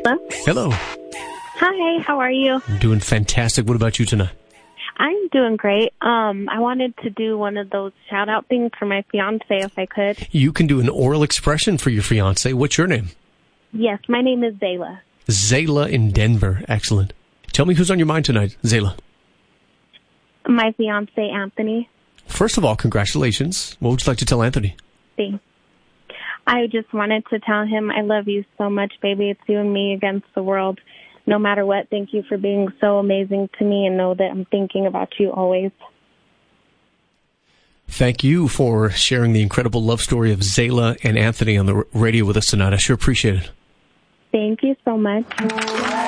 Hello. Hello. Hi, how are you? I'm doing fantastic. What about you tonight? I'm doing great. I wanted to do one of those shout-out things for my fiance, if I could. You can do an oral expression for your fiance. What's your name? Yes, my name is Zayla. Zayla in Denver. Excellent. Tell me who's on your mind tonight, Zayla. My fiance, Anthony. First of all, congratulations. What would you like to tell Anthony? Thanks. I just wanted to tell him I love you so much, baby. It's you and me against the world. No matter what, thank you for being so amazing to me, and know that I'm thinking about you always. Thank you for sharing the incredible love story of Zayla and Anthony on the radio with us tonight. I sure appreciate it. Thank you so much.